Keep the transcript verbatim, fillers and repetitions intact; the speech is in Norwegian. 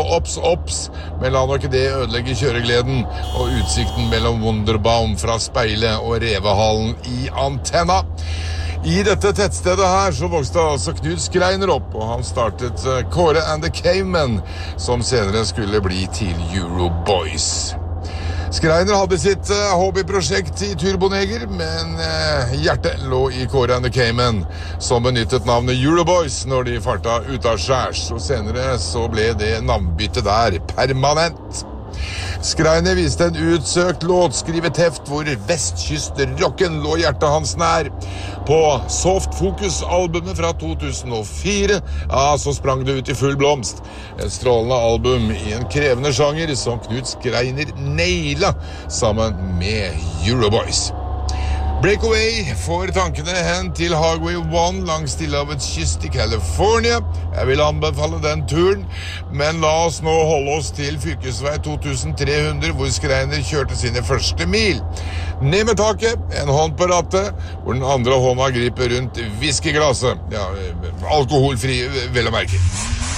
opps, opps, men la nok det ødelegge kjøregleden og utsikten mellom Wunderbaum fra speilet og revehallen i antenna. I dette tettstedet her så vokste altså Knut Schreiner opp, og han startet Kåre and the Cavemen, som senere skulle bli til Euroboys. Schreiner hadde sitt uh, hobbyprosjekt i Turboneger, men uh, hjertet lå i Kåre and the Cavemen, som benyttet navnet Euroboys når de farta ut av skjærs, og senere så ble det navnbyttet der permanent. Schreiner viste en utsøkt låtskriveteft hvor vestkystrocken lå hjertet hans nær. På Soft Focus-albumet fra to tusen og fire, ja, så sprang det ut i full blomst. Et strålende album i en krevende sjanger som Knut Schreiner naila sammen med Euroboys. Breakaway får tankene hen til Highway one langs Stillehavets kyst i California. Jeg vil anbefale den turen, men la oss nå holde oss til fylkesvei to tusen tre hundre, hvor Schreiner kjørte sine første mil. Ned med taket, en hånd på rattet, hvor den andre hånda griper rundt whiskyglasset. Ja, alkoholfri, vel å merke.